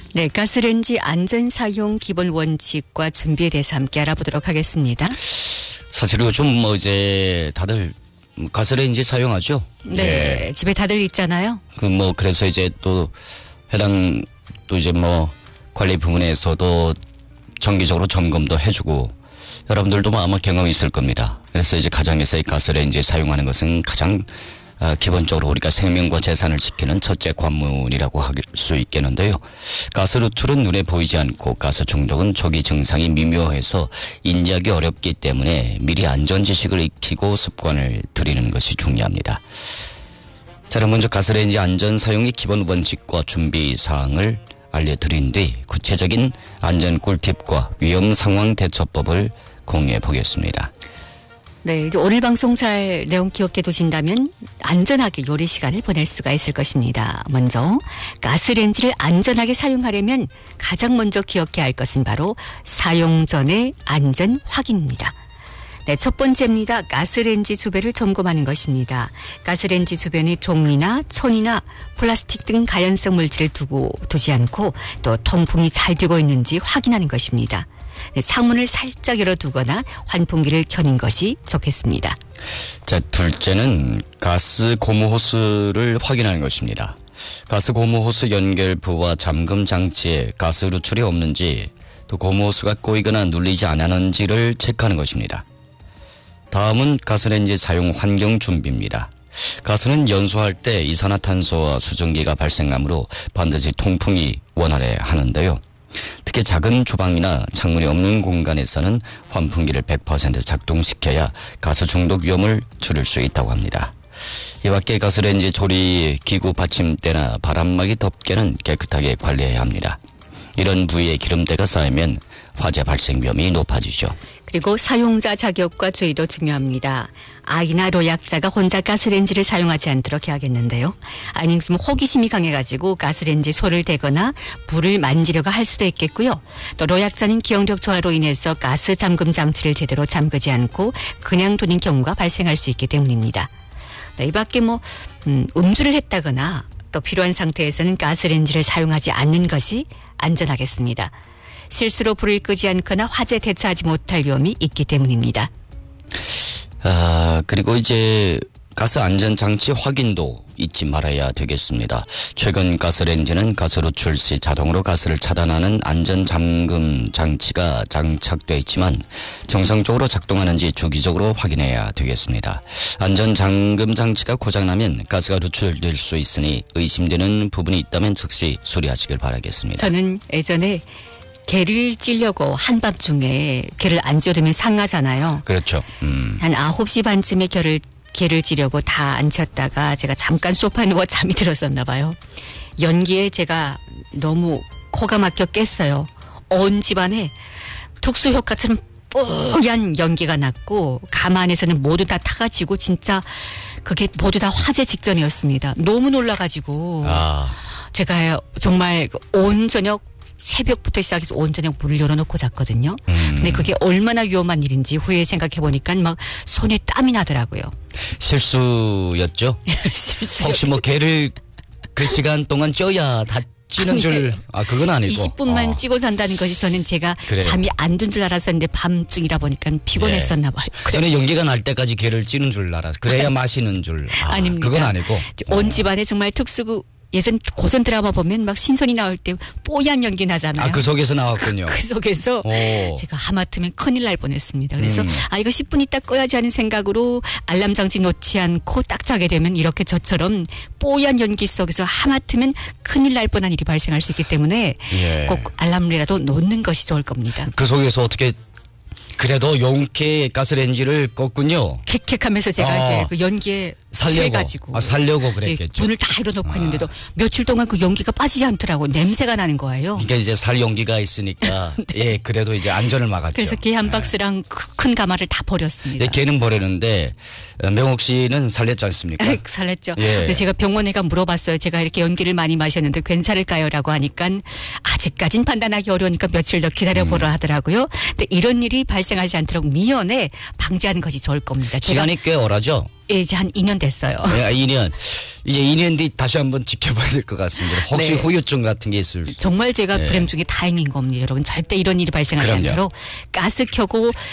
네, 가스레인지 안전 사용 기본 원칙과 준비에 대해서 함께 알아보도록 하겠습니다. 사실 요즘 이제 다들 가스레인지 사용하죠? 네, 집에 다들 있잖아요. 그래서 이제 또 해당 또 이제 관리 부분에서도 정기적으로 점검도 해주고 여러분들도 아마 경험이 있을 겁니다. 그래서 이제 가정에서 이 가스레인지 사용하는 것은 가장 기본적으로 우리가 생명과 재산을 지키는 첫째 관문이라고 할 수 있겠는데요. 가스 누출은 눈에 보이지 않고 가스 중독은 초기 증상이 미묘해서 인지하기 어렵기 때문에 미리 안전 지식을 익히고 습관을 들이는 것이 중요합니다. 자, 그럼 먼저 가스레인지 안전 사용의 기본 원칙과 준비 사항을 알려드린 뒤 구체적인 안전 꿀팁과 위험 상황 대처법을 공유해 보겠습니다. 네, 오늘 방송 잘 내용 기억해 두신다면 안전하게 요리 시간을 보낼 수가 있을 것입니다. 먼저 가스레인지를 안전하게 사용하려면 가장 먼저 기억해야 할 것은 바로 사용 전의 안전 확인입니다. 네, 첫 번째입니다. 가스레인지 주변을 점검하는 것입니다. 가스레인지 주변에 종이나 천이나 플라스틱 등 가연성 물질을 두지 않고 또 통풍이 잘 되고 있는지 확인하는 것입니다. 네, 창문을 살짝 열어두거나 환풍기를 켜는 것이 좋겠습니다. 자, 둘째는 가스 고무 호스를 확인하는 것입니다. 가스 고무 호스 연결부와 잠금 장치에 가스 누출이 없는지 또 고무 호스가 꼬이거나 눌리지 않았는지를 체크하는 것입니다. 다음은 가스레인지 사용 환경 준비입니다. 가스는 연소할 때 이산화탄소와 수증기가 발생하므로 반드시 통풍이 원활해야 하는데요. 특히 작은 주방이나 창문이 없는 공간에서는 환풍기를 100% 작동시켜야 가스 중독 위험을 줄일 수 있다고 합니다. 이 밖에 가스레인지 조리 기구 받침대나 바람막이 덮개는 깨끗하게 관리해야 합니다. 이런 부위에 기름때가 쌓이면 화재 발생 위험이 높아지죠. 그리고 사용자 자격과 주의도 중요합니다. 아이나 노약자가 혼자 가스레인지를 사용하지 않도록 해야겠는데요. 아니면 호기심이 강해가지고 가스레인지 손을 대거나 불을 만지려고 할 수도 있겠고요. 또 노약자는 기억력 저하로 인해서 가스 잠금 장치를 제대로 잠그지 않고 그냥 두는 경우가 발생할 수 있기 때문입니다. 네, 이 밖에 음주를 했다거나 또 필요한 상태에서는 가스레인지를 사용하지 않는 것이 안전하겠습니다. 실수로 불을 끄지 않거나 화재 대처하지 못할 위험이 있기 때문입니다. 그리고 이제 가스 안전 장치 확인도 잊지 말아야 되겠습니다. 최근 가스레인지는 가스 누출 시 자동으로 가스를 차단하는 안전 잠금 장치가 장착되어 있지만 정상적으로 작동하는지 주기적으로 확인해야 되겠습니다. 안전 잠금 장치가 고장나면 가스가 누출될 수 있으니 의심되는 부분이 있다면 즉시 수리하시길 바라겠습니다. 저는 예전에 개를 찌려고 한밤중에 개를 안 찌르면 상하잖아요. 그렇죠. 한 9시 반쯤에 개를 찌려고 다 앉혔다가 제가 잠깐 소파에 누워 잠이 들었었나 봐요. 연기에 제가 너무 코가 막혀 깼어요. 온 집안에 특수 효과처럼 뽀얀 연기가 났고 가만에서는 모두 다 타가지고 진짜 그게 모두 다 화재 직전이었습니다. 너무 놀라가지고 제가 정말 온 저녁 새벽부터 시작해서 온 저녁 문을 열어놓고 잤거든요. 근데 그게 얼마나 위험한 일인지 후에 생각해보니까 막 손에 땀이 나더라고요. 실수였죠? 실수. 혹시 개를 그 시간 동안 쪄야 다찌는 줄, 그건 아니고. 20분만 찌고 산다는 것이 저는 제가 그래요. 잠이 안 든 줄 알았었는데 밤중이라 보니까 피곤했었나 봐요. 저는 연기가 날 때까지 개를 찌는 줄 알았어요. 그래야 마시는 줄. 아닙니다. 그건 아니고. 온 집안에 정말 예전 고전 드라마 보면 막 신선이 나올 때 뽀얀 연기 나잖아요. 그 속에서 나왔군요. 그 속에서 제가 하마터면 큰일 날 뻔했습니다. 그래서 이거 10분 있다 꺼야지 하는 생각으로 알람 장치 놓지 않고 딱 자게 되면 이렇게 저처럼 뽀얀 연기 속에서 하마터면 큰일 날 뻔한 일이 발생할 수 있기 때문에 꼭 알람이라도 놓는 것이 좋을 겁니다. 그 속에서 어떻게 그래도 용케 가스레인지를 껐군요. 캑캑하면서 제가 이제 그 연기에 살려고 그랬겠죠. 문을 다 열어놓고 했는데도 며칠 동안 그 연기가 빠지지 않더라고. 냄새가 나는 거예요. 그러니까 이제 살 용기가 있으니까 네. 그래도 이제 안전을 막았죠. 그래서 개 한 박스랑 큰 가마를 다 버렸습니다. 개는 버렸는데 명옥 씨는 살렸지 않습니까? 살렸죠. 근데 제가 병원에 가 물어봤어요. 제가 이렇게 연기를 많이 마셨는데 괜찮을까요? 라고 하니까 아직까진 판단하기 어려우니까 며칠 더 기다려보라 하더라고요. 근데 이런 일이 발생하지 않도록 미연에 방지하는 것이 좋을 겁니다. 시간이 꽤 오래죠? 예, 이제 한 2년 됐어요. 네, 2년. 이제 2년 뒤 다시 한번 지켜봐야 될 것 같습니다. 혹시 네. 후유증 같은 게 있을 수. 정말 제가 네. 불행 중에 다행인 겁니다. 여러분 절대 이런 일이 발생하지 그럼요. 않도록 가스 켜고